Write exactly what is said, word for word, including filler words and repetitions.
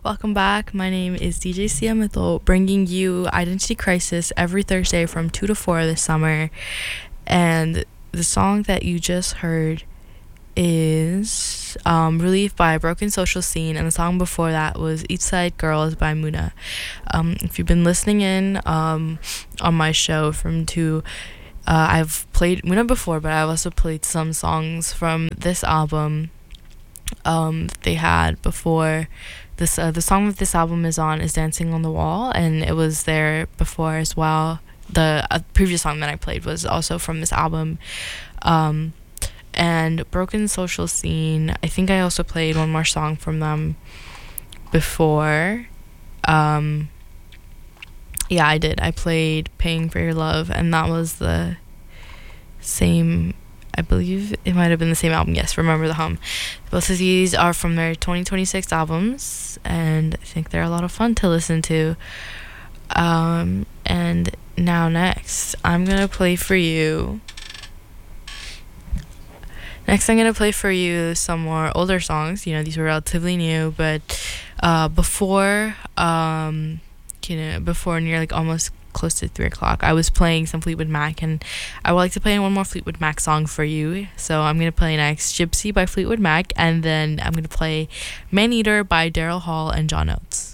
Welcome back. My name is D J Sia Mithil, bringing you Identity Crisis every Thursday from two to four this summer. And the song that you just heard is um, Relief by Broken Social Scene, and the song before that was Each Side Girls by Muna. Um, if you've been listening in um, on my show from two, uh, I've played Muna before, but I've also played some songs from this album um, that they had before. This uh, the song that this album is on is Dancing on the Wall, and it was there before as well. The uh, previous song that I played was also from this album. Um, and Broken Social Scene, I think I also played one more song from them before. Um, yeah, I did. I played Paying for Your Love, and that was the same, I believe it might have been the same album. Yes, Remember the Hum. Both of these are from their twenty twenty-six albums, and I think they're a lot of fun to listen to. Um, and now next, I'm going to play for you... Next, I'm going to play for you some more older songs. You know, these were relatively new, but uh, before, um, you know, before near like almost close to three o'clock, I was playing some Fleetwood Mac, and I would like to play one more Fleetwood Mac song for you. So I'm going to play next Gypsy by Fleetwood Mac, and then I'm going to play Man Eater by Daryl Hall and John Oates.